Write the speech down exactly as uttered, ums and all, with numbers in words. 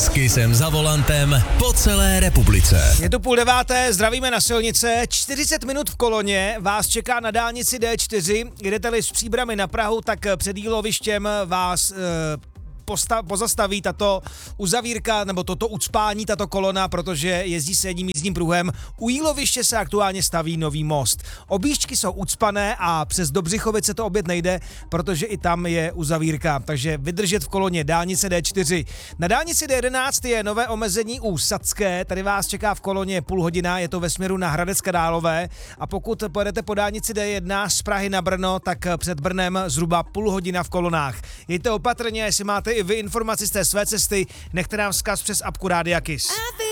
S Kissem za volantem po celé republice. Je to půl deváté, zdravíme na silnice, čtyřicet minut v koloně, vás čeká na dálnici D čtyři, jdete-li s Příbrami na Prahu, tak před Jílovištěm vás e, posta- pozastaví tato uzavírka, nebo toto ucpání, tato kolona, protože jezdí se jedním jízdním pruhem. U Jíloviště se aktuálně staví nový most. Objížďky jsou ucpané a přes Dobřichovice to obět nejde, protože i tam je uzavírka, takže vydržet v koloně dálnice D čtyři. Na dálnici D jedenáct je nové omezení u Sadské, tady vás čeká v koloně půl hodina, je to ve směru na Hradec Králové a pokud pojedete po dálnici D jedna z Prahy na Brno, tak před Brnem zhruba půl hodina v kolonách. Jděte opatrně, jestli máte i vy informaci z té své cesty, nechte nám vzkaz přes apku Rádia Kiss.